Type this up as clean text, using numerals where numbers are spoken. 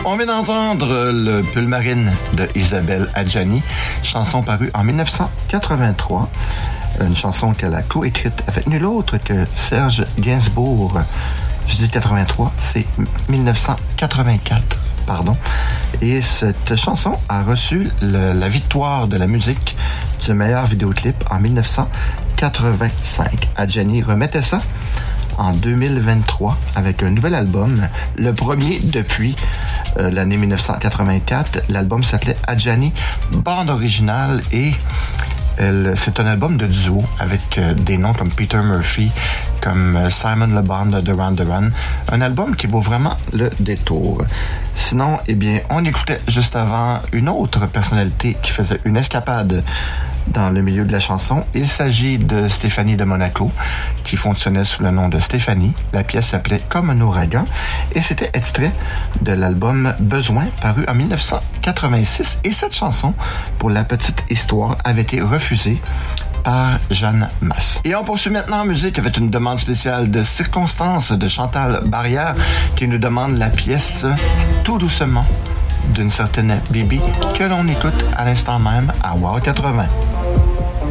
On vient d'entendre le Pulmarine de Isabelle Adjani, chanson parue en 1983. Une chanson qu'elle a coécrite avec nul autre que Serge Gainsbourg. Je dis 83, c'est 1984, pardon. Et cette chanson a reçu la victoire de la musique du meilleur vidéoclip en 1985. Adjani remettait ça en 2023 avec un nouvel album, le premier depuis l'année 1984. L'album s'appelait Adjani Bande Originale et c'est un album de duo avec des noms comme Peter Murphy, comme Simon Le Bon de Duran Duran. Un album qui vaut vraiment le détour. Sinon, eh bien, on écoutait juste avant une autre personnalité qui faisait une escapade dans le milieu de la chanson. Il s'agit de Stéphanie de Monaco, qui fonctionnait sous le nom de Stéphanie. La pièce s'appelait Comme un ouragan et c'était extrait de l'album Besoin, paru en 1986. Et cette chanson, pour la petite histoire, avait été refusée par Jeanne Masse. Et on poursuit maintenant en musique avec une demande spéciale de Circonstances de Chantal Barrière, qui nous demande la pièce Tout doucement d'une certaine Bibi, que l'on écoute à l'instant même à Wow 80.